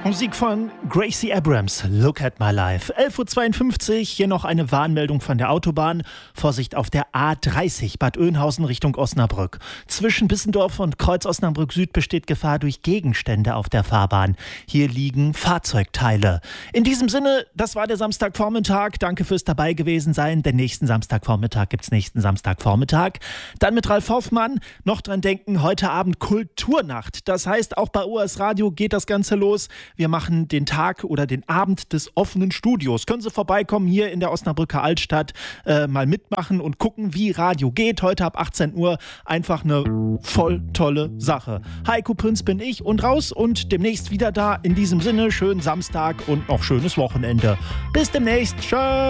Musik von Gracie Abrams, Look at My Life. 11.52 Uhr, hier noch eine Warnmeldung von der Autobahn. Vorsicht auf der A30 Bad Oeynhausen Richtung Osnabrück. Zwischen Bissendorf und Kreuz Osnabrück Süd besteht Gefahr durch Gegenstände auf der Fahrbahn. Hier liegen Fahrzeugteile. In diesem Sinne, das war der Samstagvormittag. Danke fürs dabei gewesen sein. Den nächsten Samstagvormittag gibt's nächsten Samstagvormittag. Dann mit Ralf Hoffmann. Noch dran denken, heute Abend Kulturnacht. Das heißt, auch bei OS Radio geht das Ganze los. Wir machen den Tag oder den Abend des offenen Studios. Können Sie vorbeikommen hier in der Osnabrücker Altstadt, mal mitmachen und gucken, wie Radio geht. Heute ab 18 Uhr einfach eine voll tolle Sache. Heiko Prinz bin ich und raus und demnächst wieder da. In diesem Sinne, schönen Samstag und noch schönes Wochenende. Bis demnächst. Tschö.